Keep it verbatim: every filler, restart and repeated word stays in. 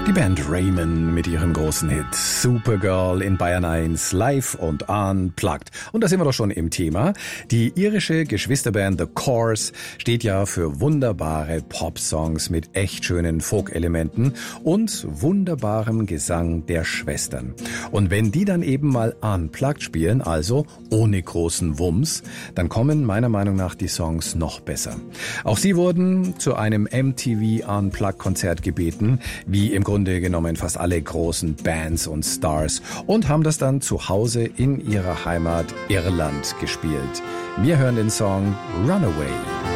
Die Band Ramen mit ihrem großen Hit Supergirl in Bayern eins live und unplugged. Und da sind wir doch schon im Thema. Die irische Geschwisterband The Corrs steht ja für wunderbare Pop-Songs mit echt schönen Folk-Elementen und wunderbarem Gesang der Schwestern. Und wenn die dann eben mal unplugged spielen, also ohne großen Wumms, dann kommen meiner Meinung nach die Songs noch besser. Auch sie wurden zu einem M T V Unplugged-Konzert gebeten, wie im Grunde genommen fast alle großen Bands und Stars, und haben das dann zu Hause in ihrer Heimat Irland gespielt. Wir hören den Song Runaway.